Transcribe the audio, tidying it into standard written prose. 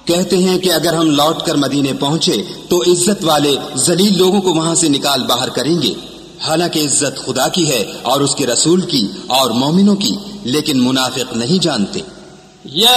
कहते हैं कि अगर हम लौटकर मदीने पहुंचे तो इज्जत वाले जलील लोगों को वहां से निकाल बाहर करेंगे। हालांकि इज्जत खुदा की है और उसके रसूल की और मोमिनों की, लेकिन मुनाफिक नहीं जानते। या